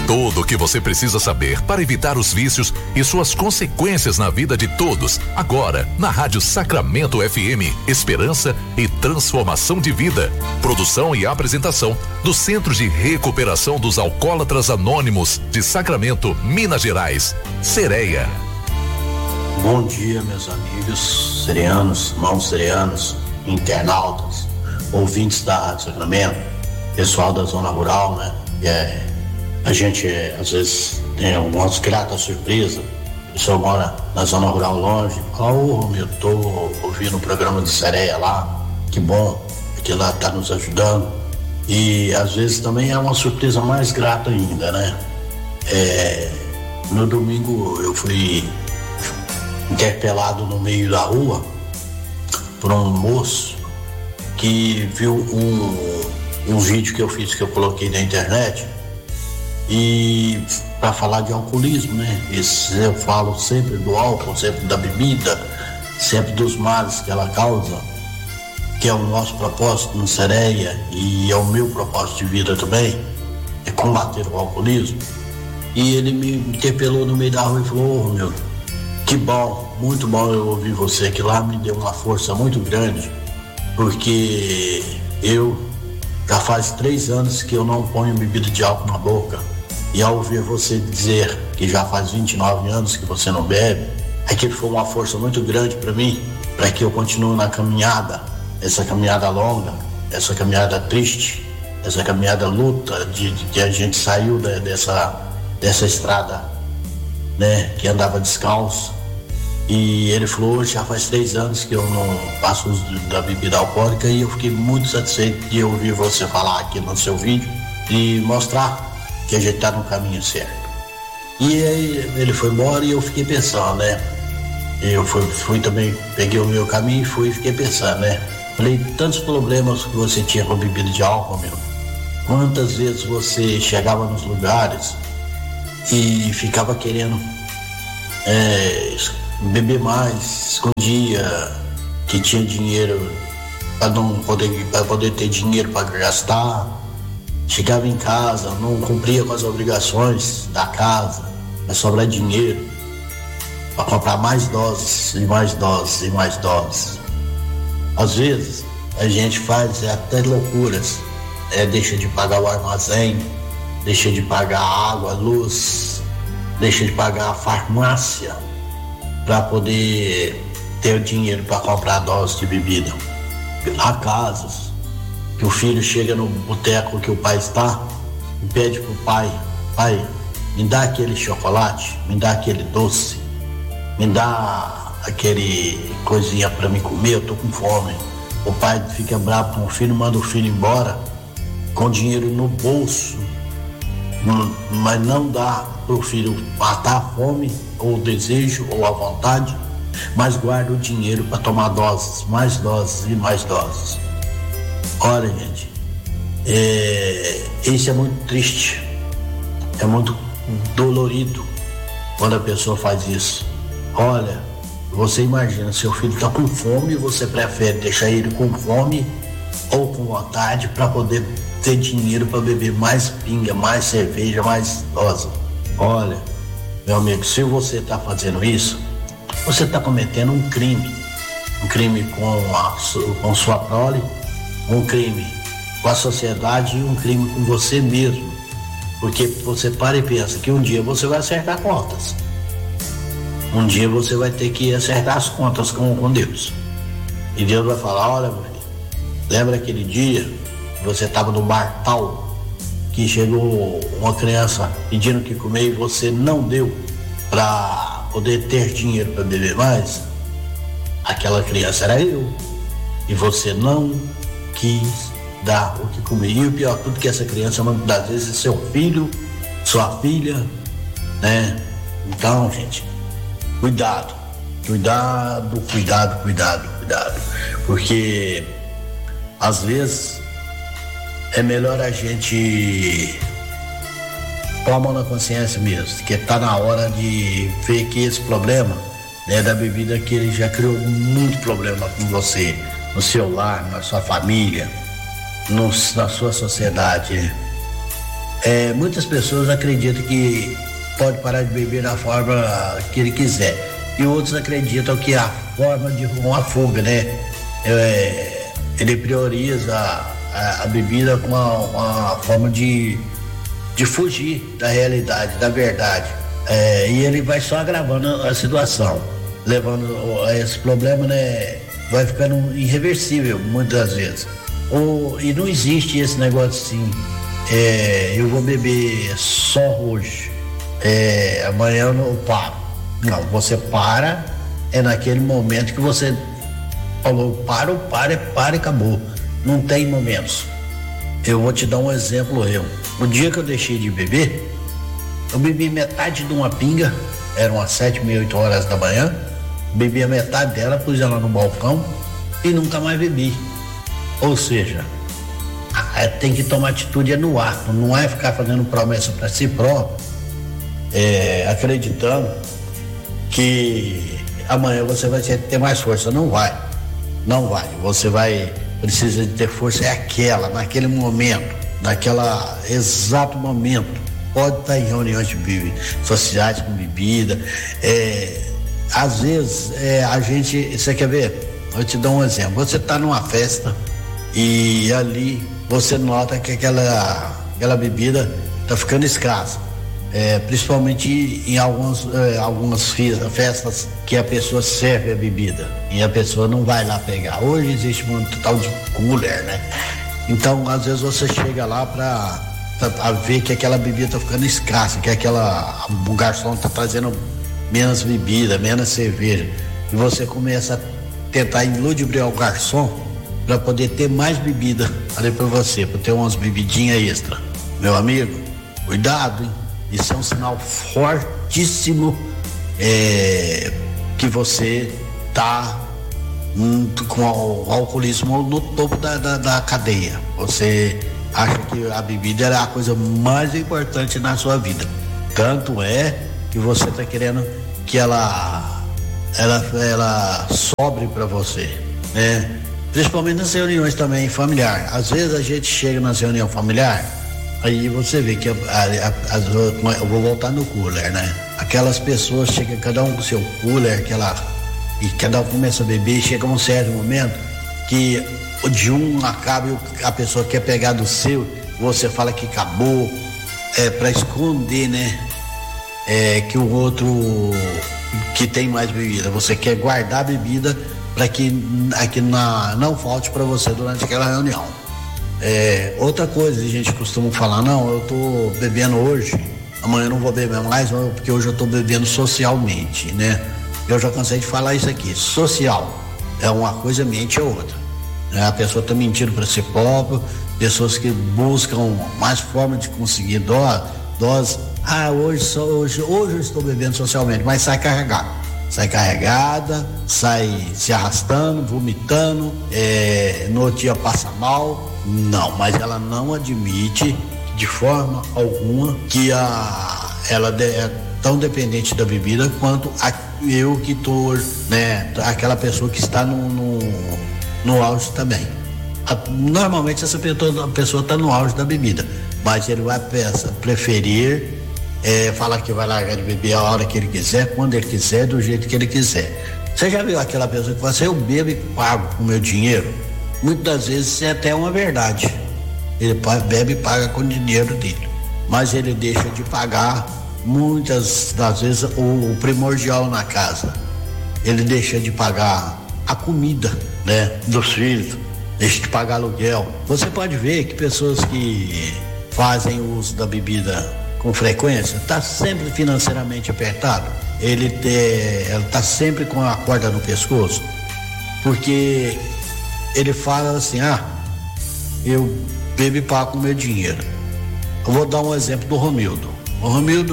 Tudo o que você precisa saber para evitar os vícios e suas consequências na vida de todos, agora na Rádio Sacramento FM, esperança e transformação de vida. Produção e apresentação do Centro de Recuperação dos Alcoólatras Anônimos de Sacramento, Minas Gerais, Sereia. Bom dia, meus amigos sereanos, irmãos sereanos, internautas, ouvintes da Rádio Sacramento, pessoal da zona rural, né? A gente às vezes tem algumas gratas surpresas. O pessoal mora na zona rural longe. Eu tô ouvindo o programa de Sereia lá, que bom, que lá tá nos ajudando. E às vezes também é uma surpresa mais grata ainda, né? No domingo eu fui interpelado no meio da rua por um moço que viu um vídeo que eu fiz, que eu coloquei na internet, e para falar de alcoolismo, né? Eu falo sempre do álcool, sempre da bebida, sempre dos males que ela causa, que é o nosso propósito no Sereia e é o meu propósito de vida também, é combater o alcoolismo. E ele me interpelou no meio da rua e falou: meu, que bom, muito bom eu ouvir você, que lá me deu uma força muito grande, porque eu já faz 3 anos que eu não ponho bebida de álcool na boca. E ao ouvir você dizer que já faz 29 anos que você não bebe, aquilo foi uma força muito grande para mim, para que eu continue na caminhada, essa caminhada longa, essa caminhada triste, essa caminhada luta de que a gente saiu dessa estrada, né, que andava descalço. E ele falou: hoje já faz 3 anos que eu não faço uso da bebida alcoólica, e eu fiquei muito satisfeito de ouvir você falar aqui no seu vídeo e mostrar que a gente está no caminho certo. E aí ele foi embora e eu fiquei pensando, né? Eu fui também, peguei o meu caminho e fiquei pensando, né? Falei, tantos problemas que você tinha com a bebida de álcool, meu. Quantas vezes você chegava nos lugares e ficava querendo beber mais, escondia que tinha dinheiro para poder ter dinheiro para gastar. Chegava em casa, não cumpria com as obrigações da casa, vai sobrar dinheiro para comprar mais doses e mais doses e mais doses. Às vezes a gente faz até loucuras, deixa de pagar o armazém, deixa de pagar a água, a luz, deixa de pagar a farmácia para poder ter dinheiro para comprar doses de bebida. Há casos que o filho chega no boteco que o pai está e pede pro pai: pai, me dá aquele chocolate, me dá aquele doce, me dá aquele coisinha para me comer, eu tô com fome. O pai fica bravo com o filho, manda o filho embora com dinheiro no bolso, mas não dá pro filho matar a fome ou o desejo ou a vontade, mas guarda o dinheiro para tomar doses, mais doses e mais doses. Olha, gente, isso é muito triste, é muito dolorido quando a pessoa faz isso. Olha, você imagina, seu filho está com fome e você prefere deixar ele com fome ou com vontade para poder ter dinheiro para beber mais pinga, mais cerveja, mais dose. Olha, meu amigo, se você está fazendo isso, você está cometendo um crime com sua prole, um crime com a sociedade e um crime com você mesmo, porque você para e pensa que um dia você vai acertar contas, um dia você vai ter que acertar as contas com Deus, e Deus vai falar: olha, meu filho, lembra aquele dia que você estava no bar tal, que chegou uma criança pedindo que comer e você não deu para poder ter dinheiro para beber mais? Aquela criança era eu, e você não quis dar o que comer. E o pior tudo, que essa criança muitas das vezes é seu filho, sua filha, né? Então, gente, cuidado, porque às vezes é melhor a gente pôr a mão na consciência mesmo, que tá na hora de ver que esse problema, né, da bebida, que ele já criou muito problema com você, no seu lar, na sua família, na sua sociedade. Muitas pessoas acreditam que pode parar de beber da forma que ele quiser, e outros acreditam que a forma de uma fuga, né? Ele prioriza a bebida com uma forma de fugir da realidade, da verdade, e ele vai só agravando a situação, levando esse problema, né? Vai ficando irreversível muitas vezes. E não existe esse negócio assim, eu vou beber só hoje, amanhã eu não paro. Não, você para, naquele momento que você falou, para e acabou. Não tem momentos. Eu vou te dar um exemplo. O dia que eu deixei de beber, eu bebi metade de uma pinga, eram umas 7h30, 8h da manhã, bebi a metade dela, pus ela no balcão e nunca mais bebi. Ou seja, tem que tomar atitude no ato, não é ficar fazendo promessa para si próprio, acreditando que amanhã você vai ter mais força. Não vai. Você precisa de ter força, naquele momento, naquela exato momento. Pode estar em reuniões sociais com bebida, às vezes você quer ver? Eu te dou um exemplo. Você está numa festa e ali você nota que aquela bebida está ficando escassa, principalmente em algumas festas que a pessoa serve a bebida e a pessoa não vai lá pegar. Hoje existe um tal de cooler, né? Então às vezes você chega lá para ver que aquela bebida está ficando escassa, que o garçom está trazendo menos bebida, menos cerveja, e você começa a tentar iludibriar o garçom para poder ter mais bebida ali para você, para ter umas bebidinhas extra. Meu amigo, cuidado, hein? Isso é um sinal fortíssimo que você tá com o alcoolismo no topo da cadeia. Você acha que a bebida é a coisa mais importante na sua vida. Tanto é que você tá querendo que ela sobre para você, né? Principalmente nas reuniões também familiar. Às vezes a gente chega nas reuniões familiar, aí você vê que eu vou voltar no cooler, né? Aquelas pessoas chegam cada um com seu cooler, e cada um começa a beber, e chega um certo momento que de um acaba e a pessoa quer pegar do seu, você fala que acabou, para esconder, né? Que o outro que tem mais bebida, você quer guardar a bebida para que não falte para você durante aquela reunião. Outra coisa, a gente costuma falar, não, eu tô bebendo hoje, amanhã eu não vou beber mais, porque hoje eu tô bebendo socialmente, né? Eu já cansei de falar isso aqui, social é uma coisa, mente é outra, né? A pessoa tá mentindo para si próprio, pessoas que buscam mais formas de conseguir dose. Hoje eu estou bebendo socialmente, mas sai carregada, sai se arrastando, vomitando, no outro dia passa mal. Não, mas ela não admite de forma alguma que ela é tão dependente da bebida quanto eu que tô, né, aquela pessoa que está no auge também. Normalmente essa pessoa está no auge da bebida, mas ele vai preferir falar que vai largar de beber a hora que ele quiser, quando ele quiser, do jeito que ele quiser. Você já viu aquela pessoa que fala assim, eu bebo e pago com o meu dinheiro? Muitas das vezes isso é até uma verdade. Ele bebe e paga com o dinheiro dele, mas ele deixa de pagar muitas das vezes o primordial na casa. Ele deixa de pagar a comida, né, dos filhos, deixa de pagar aluguel. Você pode ver que pessoas que fazem uso da bebida com frequência está sempre financeiramente apertado. Ela está sempre com a corda no pescoço, porque ele fala assim, eu bebo e pago com meu dinheiro. Eu vou dar um exemplo do Romildo. O Romildo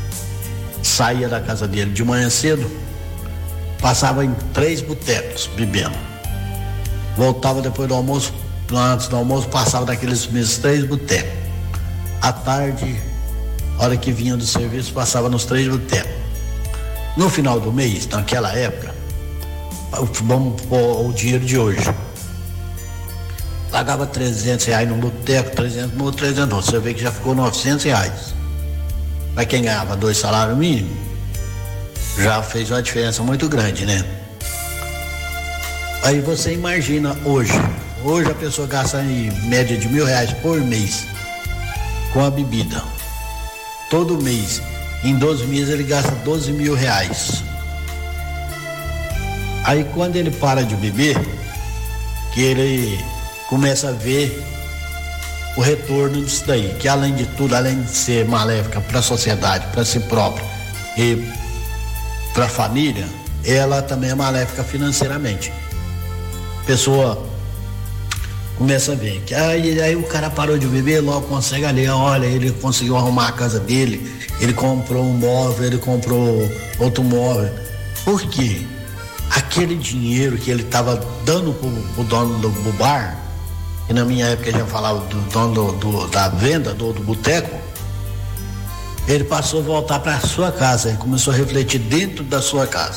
saía da casa dele de manhã cedo, passava em 3 botecos bebendo, voltava depois do almoço, antes do almoço passava daqueles mesmos 3 botecos. À tarde, hora que vinha do serviço, passava nos 3 botecos. No final do mês, naquela época, vamos pôr o dinheiro de hoje, pagava R$300 no boteco, 300 no outro, 300 no outro. Você vê que já ficou R$900. Para quem ganhava 2 salários mínimos, já fez uma diferença muito grande, né? Aí você imagina hoje a pessoa gasta em média de R$1.000 por mês com a bebida. Todo mês, em 12 meses ele gasta R$12.000. Aí quando ele para de beber, que ele começa a ver o retorno disso daí, que além de tudo, além de ser maléfica para a sociedade, para si próprio e para a família, ela também é maléfica financeiramente. A pessoa começa a ver que aí o cara parou de beber, logo consegue ali, olha, ele conseguiu arrumar a casa dele, ele comprou um móvel, ele comprou outro móvel. Por quê? Aquele dinheiro que ele estava dando pro dono do bar, que na minha época já falava do dono da venda, do boteco, ele passou a voltar para a sua casa, ele começou a refletir dentro da sua casa.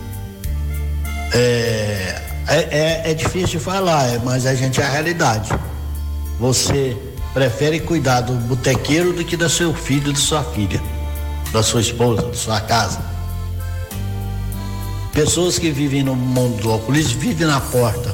É difícil de falar, mas a gente é a realidade. Você prefere cuidar do botequeiro do que do seu filho, da sua filha, da sua esposa, da sua casa. Pessoas que vivem no mundo do alcoolismo vivem na porta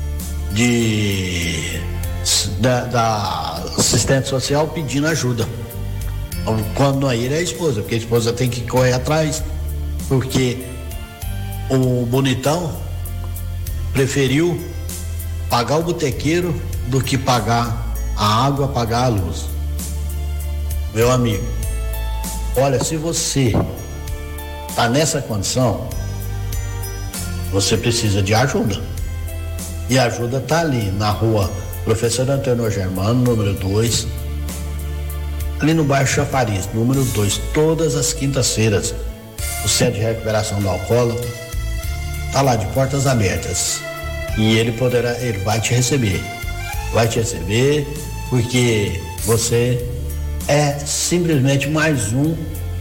da assistente social pedindo ajuda. Quando não é ele, é a esposa, porque a esposa tem que correr atrás, porque o bonitão preferiu pagar o botequeiro do que pagar a água, pagar a luz. Meu amigo, olha, se você tá nessa condição, você precisa de ajuda. E a ajuda tá ali na rua Professor Antônio Germano, número 2, ali no bairro Chafariz, número 2, todas as quintas-feiras. O Centro de Recuperação do Alcoólatra tá lá de portas abertas. E ele vai te receber. Vai te receber porque você é simplesmente mais um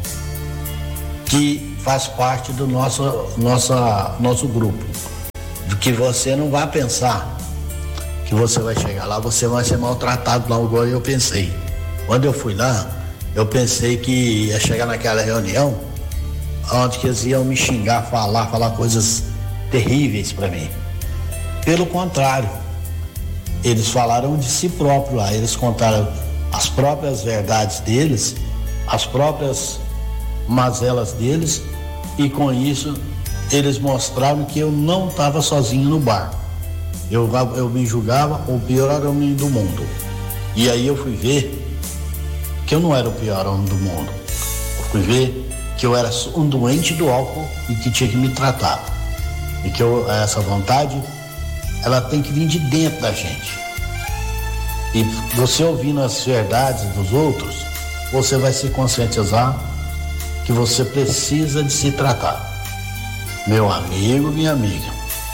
que faz parte do nosso grupo. Do que você não vai pensar que você vai chegar lá, você vai ser maltratado lá, igual eu pensei. Quando eu fui lá, eu pensei que ia chegar naquela reunião onde que eles iam me xingar, falar coisas terríveis para mim. Pelo contrário, eles falaram de si próprio lá, eles contaram as próprias verdades deles, as próprias mazelas deles, e com isso eles mostraram que eu não estava sozinho no bar. Eu me julgava o pior homem do mundo. E aí eu fui ver que eu não era o pior homem do mundo. Eu fui ver que eu era um doente do álcool e que tinha que me tratar. E que essa vontade, ela tem que vir de dentro da gente. E você ouvindo as verdades dos outros, você vai se conscientizar que você precisa de se tratar. Meu amigo, minha amiga,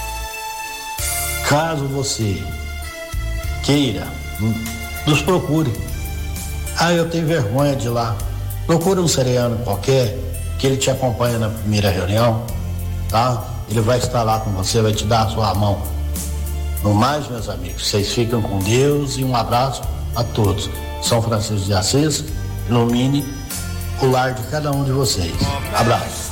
caso você queira, nos procure. Eu tenho vergonha de ir lá. Procura um sereno qualquer, que ele te acompanha na primeira reunião, tá? Ele vai estar lá com você, vai te dar a sua mão. No mais, meus amigos, vocês ficam com Deus e um abraço a todos. São Francisco de Assis, ilumine o lar de cada um de vocês. Abraço.